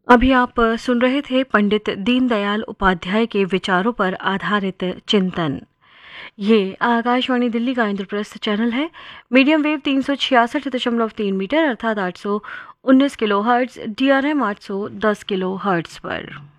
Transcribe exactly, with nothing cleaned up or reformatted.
अभी आप सुन रहे थे पंडित दीनदयाल उपाध्याय के विचारों पर आधारित चिंतन। ये आकाशवाणी दिल्ली का इंद्रप्रस्थ चैनल है। मीडियम वेव तीन सौ छियासठ दशमलव तीन मीटर अर्थात आठ सौ उन्नीस kilo hertz, D R M आठ सौ दस किलो हर्ट्ज पर।